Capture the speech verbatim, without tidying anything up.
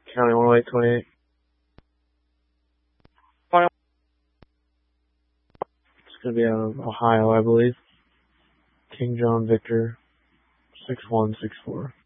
County one oh eight twenty-eight. It's going to be out of Ohio, I believe. King John Victor, six one six four.